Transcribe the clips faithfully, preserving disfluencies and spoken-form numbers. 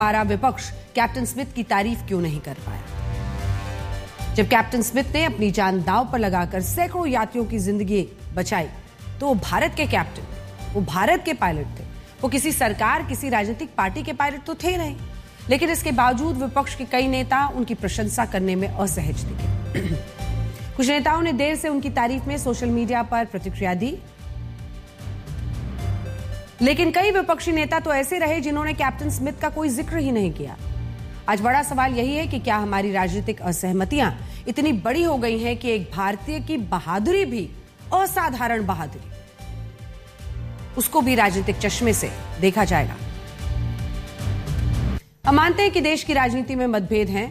हमारा विपक्ष captain Smith की तारीफ क्यों नहीं कर पाया? जब कैप्टन स्मिथ ने अपनी जान दांव पर लगाकर सैकड़ों यात्रियों की जिंदगी बचाई तो वो भारत के कैप्टन, वो भारत के पायलट थे। वो किसी सरकार, किसी राजनीतिक पार्टी के पायलट तो थे नहीं, लेकिन इसके बावजूद विपक्ष के कई नेता उनकी प्रशंसा करने में असहज दिखे। कुछ नेताओं ने देर से उनकी तारीफ में सोशल मीडिया पर प्रतिक्रिया दी, लेकिन कई विपक्षी नेता तो ऐसे रहे जिन्होंने कैप्टन स्मिथ का कोई जिक्र ही नहीं किया। आज बड़ा सवाल यही है कि क्या हमारी राजनीतिक असहमतियां इतनी बड़ी हो गई हैं कि एक भारतीय की बहादुरी भी, असाधारण बहादुरी, उसको भी राजनीतिक चश्मे से देखा जाएगा। हम मानते हैं कि देश की राजनीति में मतभेद हैं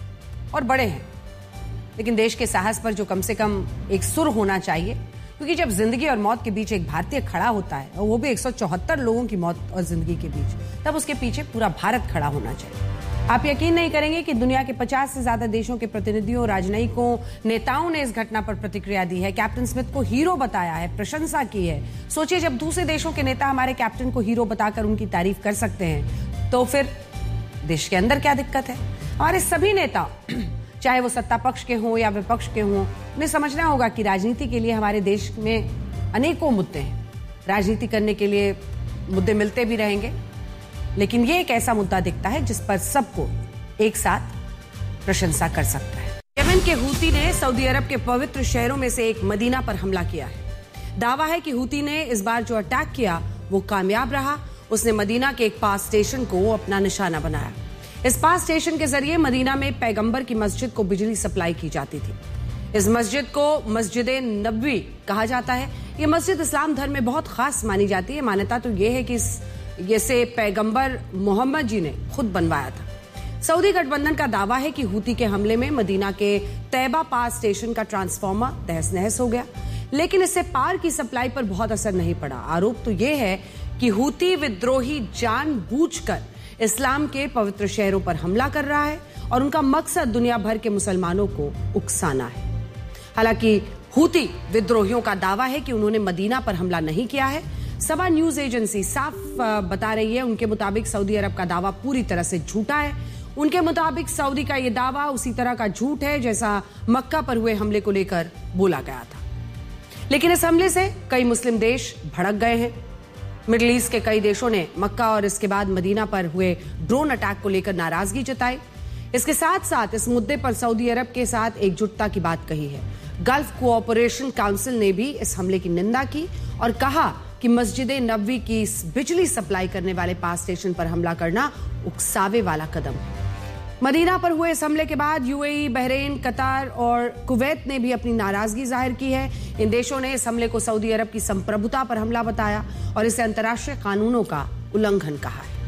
और बड़े हैं, लेकिन देश के साहस पर जो कम से कम एक सुर होना चाहिए, क्योंकि जब जिंदगी और मौत के बीच एक भारतीय खड़ा होता है, और वो भी एक सौ चौहत्तर लोगों की मौत और जिंदगी के बीच, तब उसके पीछे पूरा भारत खड़ा होना चाहिए। आप यकीन नहीं करेंगे कि दुनिया के पचास से ज्यादा देशों के प्रतिनिधियों, राजनयिकों, नेताओं ने इस घटना पर प्रतिक्रिया दी है, कैप्टन स्मिथ को हीरो बताया है, प्रशंसा की है। सोचिए, जब दूसरे देशों के नेता हमारे कैप्टन को हीरो बताकर उनकी तारीफ कर सकते हैं, तो फिर देश के अंदर क्या दिक्कत है? हमारे सभी नेता, चाहे वो सत्ता पक्ष के हों या विपक्ष के हों, उन्हें समझना होगा कि राजनीति के लिए हमारे देश में अनेकों मुद्दे हैं। राजनीति करने के लिए मुद्दे मिलते भी रहेंगे, लेकिन ये एक ऐसा मुद्दा दिखता है जिस पर सबको एक साथ प्रशंसा कर सकता है। यमन के हूती ने सऊदी अरब के पवित्र शहरों में से एक मदीना पर हमला किया है। दावा है कि हूती ने इस बार जो अटैक किया वो कामयाब रहा। उसने मदीना के एक पास स्टेशन को अपना निशाना बनाया। इस पास स्टेशन के जरिए मदीना में पैगंबर की मस्जिद को बिजली सप्लाई की जाती थी। इस मस्जिद को मस्जिद नबवी कहा जाता है। ये मस्जिद इस्लाम धर्म में बहुत खास मानी जाती है। मान्यता तो ये है कि इसे पैगंबर मोहम्मद जी ने खुद बनवाया था। सऊदी गठबंधन का दावा है कि हूती के हमले में मदीना के तैबा पास स्टेशन का ट्रांसफार्मर तहस नहस हो गया, लेकिन इससे पार की सप्लाई पर बहुत असर नहीं पड़ा। आरोप तो ये है कि हूती विद्रोही जानबूझकर इस्लाम के पवित्र शहरों पर हमला कर रहा है और उनका मकसद दुनिया भर के मुसलमानों को उकसाना है। हालांकि हूती विद्रोहियों का दावा है कि उन्होंने मदीना पर हमला नहीं किया है। सबा न्यूज एजेंसी साफ बता रही है, उनके मुताबिक सऊदी अरब का दावा पूरी तरह से झूठा है। उनके मुताबिक सऊदी का यह दावा उसी तरह का झूठ है जैसा मक्का पर हुए हमले को लेकर बोला गया था। लेकिन इस हमले से कई मुस्लिम देश भड़क गए हैं। मिडिल ईस्ट के कई देशों ने मक्का और इसके बाद मदीना पर हुए ड्रोन अटैक को लेकर नाराजगी जताई। इसके साथ साथ इस मुद्दे पर सऊदी अरब के साथ एकजुटता की बात कही है। गल्फ कोऑपरेशन काउंसिल ने भी इस हमले की निंदा की और कहा कि मस्जिद नबवी की बिजली सप्लाई करने वाले पास स्टेशन पर हमला करना उकसावे वाला कदम है। मदीना पर हुए इस हमले के बाद यूएई, बहरीन, कतार और कुवैत ने भी अपनी नाराजगी जाहिर की है। इन देशों ने इस हमले को सऊदी अरब की संप्रभुता पर हमला बताया और इसे अंतर्राष्ट्रीय कानूनों का उल्लंघन कहा है।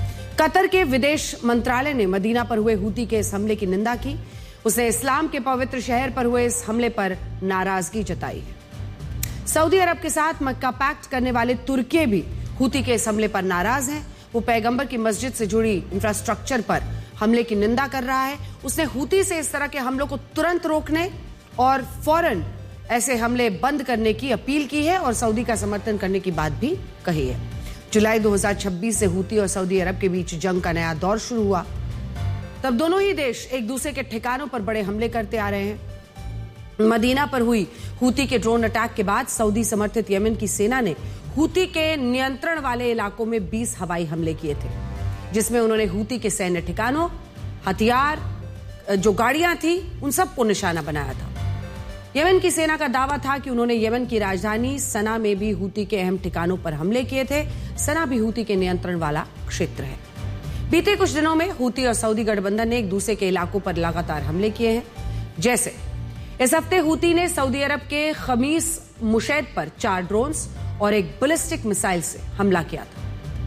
कतर के विदेश मंत्रालय ने मदीना पर हुए हूती के इस हमले की निंदा की। उसने इस्लाम के पवित्र शहर पर हुए इस हमले पर नाराजगी जताई है। सऊदी अरब के साथ मक्का पैक्ट करने वाले तुर्की भी हूती के इस हमले पर नाराज हैं। वो पैगंबर की मस्जिद से जुड़ी इंफ्रास्ट्रक्चर पर हमले की निंदा कर रहा है। उसने हूती से इस तरह के हमलों को तुरंत रोकने और फौरन ऐसे हमले बंद करने की अपील की है और सऊदी का समर्थन करने की बात भी कही है। जुलाई दो हज़ार छब्बीस से हूती और सऊदी अरब के बीच जंग का नया दौर शुरू हुआ। तब दोनों ही देश एक दूसरे के ठिकानों पर बड़े हमले करते आ रहे हैं। मदीना पर हुई हूती के ड्रोन अटैक के बाद सऊदी समर्थित यमन की सेना ने हूती के नियंत्रण वाले इलाकों में बीस हवाई हमले किए थे, जिसमें उन्होंने हूती के सैन्य ठिकानों, हथियार, जो गाड़ियां थी, उन सबको निशाना बनाया था। यमन की सेना का दावा था कि उन्होंने यमन की राजधानी सना में भी हूती के अहम ठिकानों पर हमले किए थे। सना भी हूती के नियंत्रण वाला क्षेत्र है। बीते कुछ दिनों में हूती और सऊदी गठबंधन ने एक दूसरे के इलाकों पर लगातार हमले किए हैं। जैसे इस हफ्ते हूती ने सऊदी अरब के खमीस मुशैद पर चार ड्रोन्स और एक बैलिस्टिक मिसाइल से हमला किया था।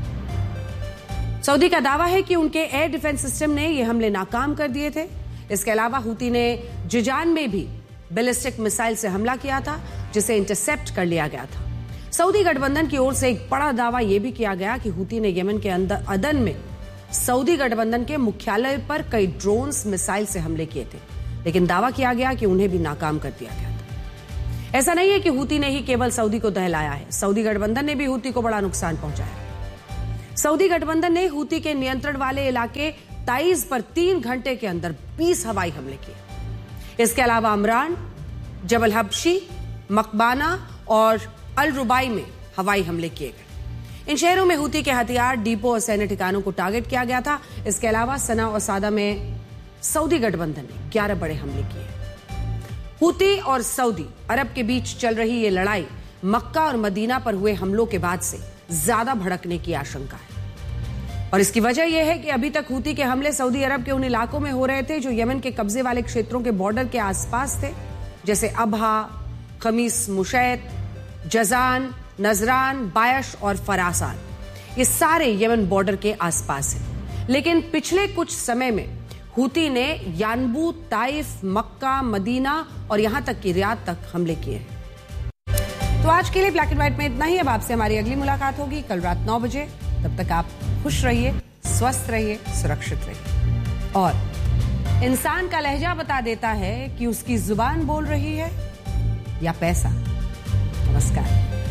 सऊदी का दावा है कि उनके एयर डिफेंस सिस्टम ने यह हमले नाकाम कर दिए थे। इसके अलावा हूती ने जिजान में भी बैलिस्टिक मिसाइल से हमला किया था, जिसे इंटरसेप्ट कर लिया गया था। सऊदी गठबंधन की ओर से एक बड़ा दावा यह भी किया गया कि हूती ने यमन के अंदर अदन में सऊदी गठबंधन के मुख्यालय पर कई ड्रोन्स, मिसाइल से हमले किए थे, लेकिन दावा किया गया कि उन्हें भी नाकाम कर दिया गया था। ऐसा नहीं है कि हूती ने ही केवल सऊदी को दहलाया है। सऊदी गठबंधन ने भी हूती को बड़ा नुकसान पहुंचाया। सऊदी गठबंधन ने हूती के नियंत्रण वाले इलाके ताइज पर तीन घंटे के अंदर बीस हवाई हमले किए। इसके अलावा अमरान, जबल हबशी, मकबाना और अल रुबाई में हवाई हमले किए गए। इन शहरों में हूती के हथियार डिपो और सैन्य ठिकानों को टारगेट किया गया था। इसके अलावा सना और सादा में सऊदी गठबंधन ने ग्यारह बड़े हमले किए। हूती और सऊदी अरब के बीच चल रही ये लड़ाई मक्का और मदीना पर हुए हमलों के बाद से ज्यादा भड़कने की आशंका है और इसकी वजह यह है कि अभी तक हूती के हमले सऊदी अरब के उन इलाकों में हो रहे थे जो यमन के कब्जे वाले क्षेत्रों के बॉर्डर के आसपास थे, जैसे अबहा, खमीस मुशैत, जजान, नजरान, बायश और फरासान। ये सारे यमन बॉर्डर के आसपास हैं। लेकिन पिछले कुछ समय में हूती ने यानबू, ताइफ, मक्का, मदीना और यहां तक कि रियाद तक हमले किए हैं। तो आज के लिए ब्लैक एंड व्हाइट में इतना ही। अब आपसे हमारी अगली मुलाकात होगी कल रात नौ बजे। तब तक आप खुश रहिए, स्वस्थ रहिए, सुरक्षित रहिए। और इंसान का लहजा बता देता है कि उसकी जुबान बोल रही है या पैसा। नमस्कार।